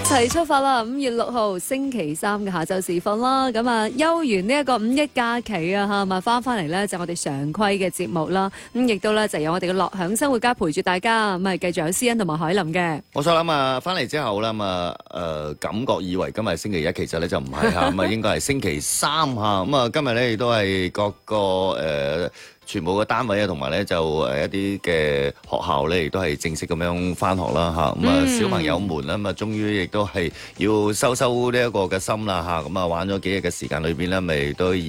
齊出發啦！5月6號星期三嘅下晝時分啦，咁啊休完呢一個五一假期啊嚇，咪翻嚟咧就我哋常規嘅節目啦。咁亦都咧就有我哋嘅樂享生活家陪住大家，咁係繼續有思恩同埋海林嘅。 冇錯啦，咁啊翻嚟之後啦，咁啊感覺以為今日星期一，其實咧就唔係嚇，咁啊應該係星期三嚇。咁啊今日咧亦都係各個全部嘅單位啊，同埋咧就一啲嘅學校咧，亦都係正式咁樣翻學啦嚇。咁啊小朋友們啦，咁啊終於亦都係要收呢一個嘅心啦嚇。咁啊玩咗幾日嘅時間裏邊咧，咪都